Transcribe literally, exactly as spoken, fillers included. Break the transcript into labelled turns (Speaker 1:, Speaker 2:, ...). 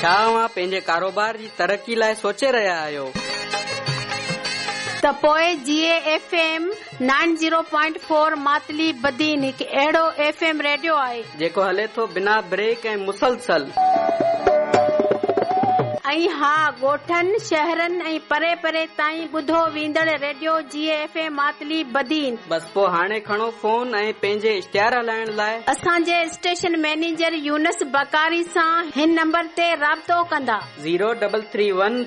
Speaker 1: छा अव्हां पंहिंजे कारोबार जी तरक़ी लाइ सोचे रहिया आहियो
Speaker 2: त पोइ जीए F M nine zero point four Matali Badin हिकु अहिड़ो एफ एम रेडियो आहे
Speaker 1: जेको हले थो बिना ब्रेक ऐं मुसलसल।
Speaker 2: ऐं हा ॻोठनि शहरनि ऐं परे परे ताईं ॿुधो वेंदड़ रेडियो जीए एफ एम मातली बदीन।
Speaker 1: बस पोइ हाणे खणो फोन ऐं पंहिंजे इश्तिहार हलाइण लाइ
Speaker 2: असांजे स्टेशन मैनेजर यूनस बकारी सां हिन नंबर ते राब्तो कंदा
Speaker 1: ज़ीरो डबल थ्री वन